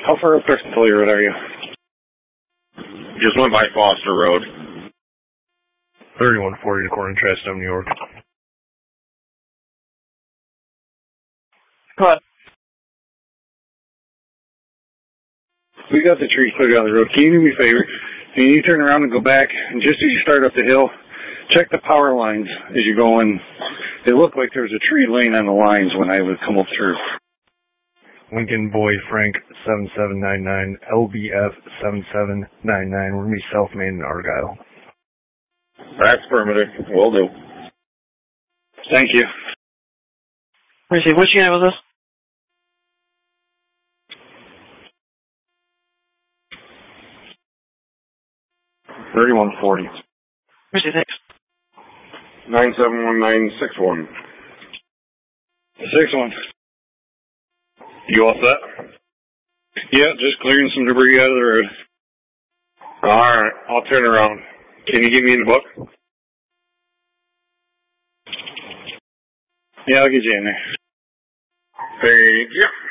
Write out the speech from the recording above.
How far up Thurston Tully Road are you? Just went by Foster Road. 3140 to Corning Trastone, New York. Go ahead. We got the tree cleared out of the road. Can you do me a favor? Can you turn around and go back, and just as you start up the hill, check the power lines as you go in. It looked like there was a tree laying on the lines when I would come up through. Lincoln Boy Frank 7799, LBF 7799. We're going to be South Main and Argyle. That's permitted. Will do. Thank you. Let me see, which unit was this? $31.40. Let me see, thanks. 971961. 6-1. You all set? Yeah, just clearing some debris out of the road. Alright, I'll turn around. Can you get me in the book? Yeah, I'll get you in there. Thank you.